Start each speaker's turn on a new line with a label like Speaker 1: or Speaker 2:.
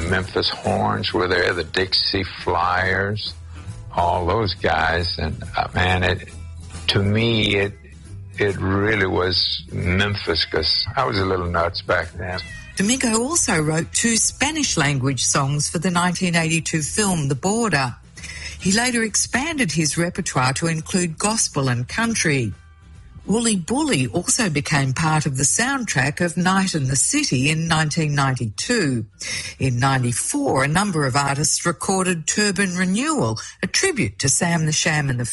Speaker 1: Memphis Horns were there, the Dixie Flyers, all those guys. And to me, it really was Memphis, because I was a little nuts back then.
Speaker 2: Domingo also wrote 2 Spanish-language songs for the 1982 film The Border. He later expanded his repertoire to include gospel and country. Wooly Bully also became part of the soundtrack of Night in the City in 1992. In 94, a number of artists recorded Turban Renewal, a tribute to Sam the Sham and the